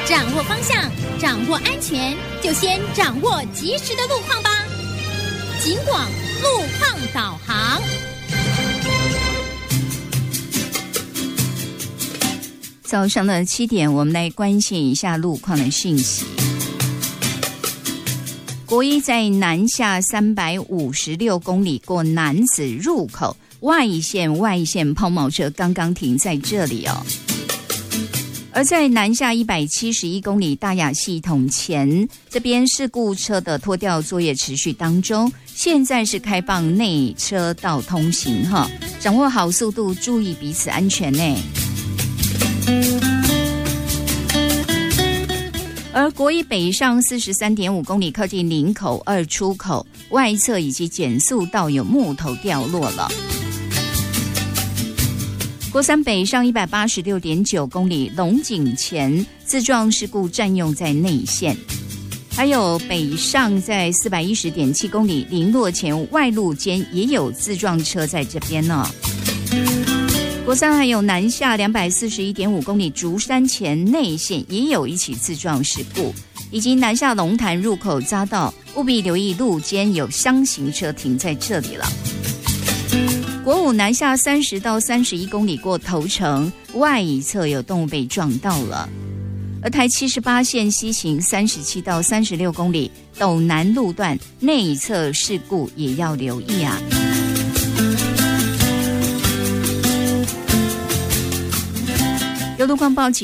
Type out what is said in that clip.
掌握方向，掌握安全，就先掌握及时的路况吧。警广路况导航。 早上的7点，我们来关心一下路况的讯息。国一在南下356公里过楠梓入口外线抛锚车刚刚停在这里哦。而在南下171公里大雅系统前，这边事故车的拖吊作业持续当中，现在是开放内车道通行哈，掌握好速度，注意彼此安全呢。而国一北上43.5公里，靠近林口2出口外侧以及减速道有木头掉落了。国三北上186.9公里，龙井前自撞事故占用在内线。还有北上在410.7公里，林落前外路间也有自撞车在这边呢。国三还有南下241.5公里，竹山前内线也有一起自撞事故，以及南下龙潭入口匝道，务必留意路间有箱型车停在这里了。国五南下30到31公里过头城，外一侧有动物被撞到了。而台78线西行37到36公里斗南路段内一侧事故也要留意啊。有路况报警。